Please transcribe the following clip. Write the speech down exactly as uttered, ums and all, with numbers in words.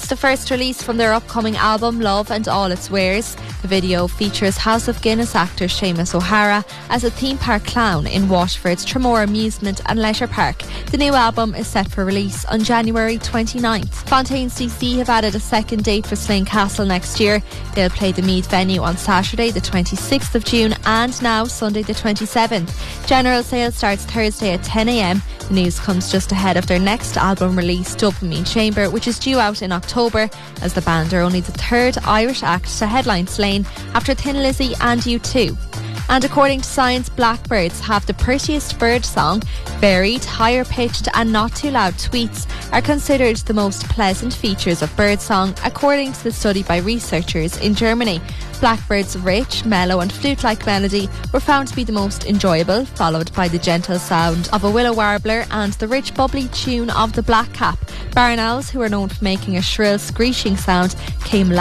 It's the first release from their upcoming album Love and All Its Wares. The video features House of Guinness actor Seamus O'Hara as a theme park clown in Waterford's Tramore Amusement and Leisure Park. The new album is set for release on January twenty-ninth. Fontaines D C have added a second date for Slane Castle next year. They'll play the Meath venue on Saturday the twenty-sixth of June and now Sunday the twenty-seventh. General sales starts Thursday at ten a m. The news comes just ahead of their next album release, Dopamine Chamber, which is due out in October, as the band are only the third Irish act to headline Slane after Thin Lizzy and U two. And according to science, blackbirds have the prettiest bird song. Varied, higher pitched and not too loud tweets are considered the most pleasant features of birdsong, according to the study by researchers in Germany. Blackbird's rich, mellow and flute-like melody were found to be the most enjoyable, followed by the gentle sound of a willow warbler and the rich bubbly tune of the blackcap. Barn owls, who are known for making a shrill screeching sound, came last.